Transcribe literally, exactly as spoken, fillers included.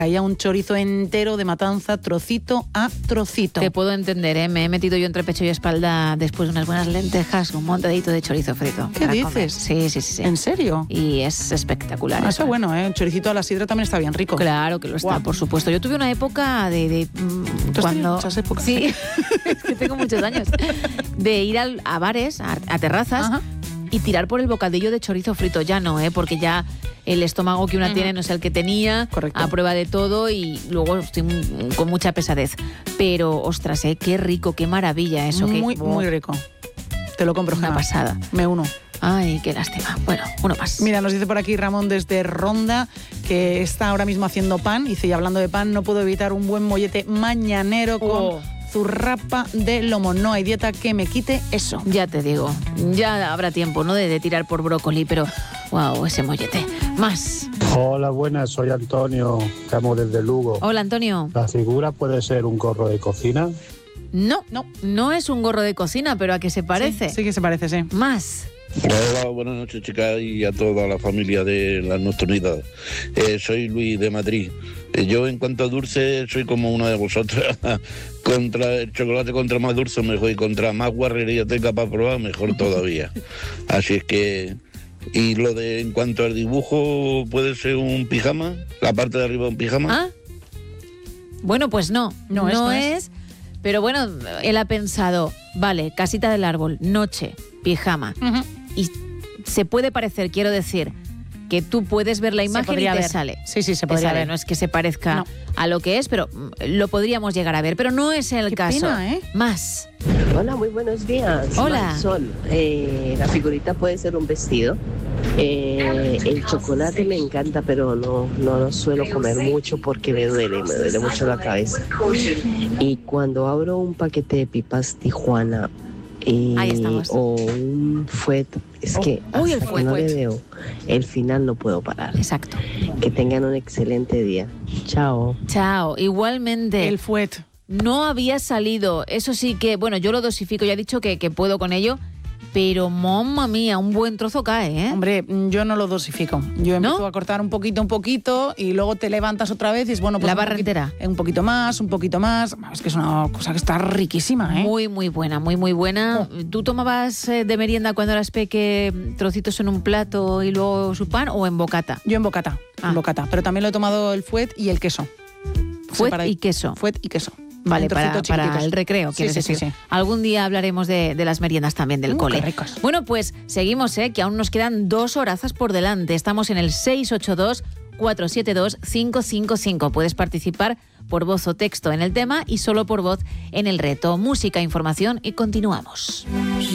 Caía un chorizo entero de matanza, trocito a trocito. Te puedo entender, ¿eh? Me he metido yo entre pecho y espalda después de unas buenas lentejas, un montadito de chorizo frito. ¿Qué dices? Sí, sí, sí, sí. ¿En serio? Y es espectacular. Ah, eso es bueno, ¿eh? El choricito a la sidra también está bien rico. Claro que lo está, Guau. por supuesto. Yo tuve una época de... de mm, ¿Tú has tenido cuando muchas épocas? Sí, es que tengo muchos años. De ir al- a bares, a, a terrazas, Ajá. y tirar por el bocadillo de chorizo frito. Ya no, ¿eh? Porque ya el estómago que una Ujú. tiene no es el que tenía. Correcto. A prueba de todo y luego estoy mm, con mucha pesadez. Pero, ostras, ¿eh? Qué rico, qué maravilla eso. Muy, qué, muy rico. Te lo compro, Una Gemma. pasada. Me uno. Ay, qué lástima. Bueno, uno más. Mira, nos dice por aquí Ramón desde Ronda que está ahora mismo haciendo pan. Dice, y hablando de pan, no puedo evitar un buen mollete mañanero con Oh. zurrapa de lomo. No hay dieta que me quite eso. Ya te digo, ya habrá tiempo, ¿no? De, de tirar por brócoli, pero wow, ese mollete. Más. Hola, buenas, soy Antonio, llamo desde Lugo. Hola, Antonio. ¿La figura puede ser un gorro de cocina? No, No. no es un gorro de cocina, pero ¿a qué se parece? Sí, sí que se parece, sí. Más. Hola, buenas noches, chicas, y a toda la familia de la nocturnidad. Eh, soy Luis de Madrid. Eh, yo, en cuanto a dulce, soy como una de vosotras. Contra el chocolate, contra más dulce, mejor, y contra más guarrería tenga para probar, mejor todavía. Así es que... Y lo de, en cuanto al dibujo, ¿puede ser un pijama? ¿La parte de arriba un pijama? ¿Ah? Bueno, pues no, No es, no es. es. Pero bueno, él ha pensado, vale, casita del árbol, noche, pijama. Ujú. Y se puede parecer, quiero decir, que tú puedes ver la Se imagen y podría te ver. sale. Sí, sí, se Te podría sale, ver. no es que se parezca No. a lo que es, pero mm, lo podríamos llegar a ver. Pero no es el Qué caso. pena, ¿eh? Más. Hola, muy buenos días. Hola. Marisol. Eh, la figurita puede ser un vestido. Eh, el chocolate me encanta, pero no, no lo suelo comer mucho porque me duele, me duele mucho la cabeza. Y cuando abro un paquete de pipas Tijuana eh, Ahí estamos. o un fuet, es que hasta Uy, el que fuet. no le veo el final no puedo parar. Exacto. Que tengan un excelente día. Chao. Chao. Igualmente. El fuet. No había salido. Eso sí que, bueno, yo lo dosifico, ya he dicho que, que puedo con ello. Pero, mamma mía, un buen trozo cae, ¿eh? Hombre, yo no lo dosifico. Yo empiezo ¿No? a cortar un poquito, un poquito, y luego te levantas otra vez y es bueno, pues La un barra poquito- entera. Un poquito más, un poquito más. Es que es una cosa que está riquísima, ¿eh? Muy, muy buena, muy, muy buena. ¿Tú tomabas eh, de merienda cuando eras peque trocitos en un plato y luego su pan o en bocata? Yo en bocata, Ah. en bocata. Pero también lo he tomado el fuet y el queso. Fuet Separado. y queso. Fuet y queso. Vale, En para, trocitos para chiquititos. el recreo, Sí, quieres sí, decir. sí, sí. Algún día hablaremos de, de las meriendas también del Uh, cole. qué ricos. Bueno, pues seguimos, ¿eh? Que aún nos quedan dos horazas por delante. Estamos en el seis ocho dos, cuatro siete dos, cinco cinco cinco. Puedes participar por voz o texto en el tema y solo por voz en el reto. Música, información y continuamos.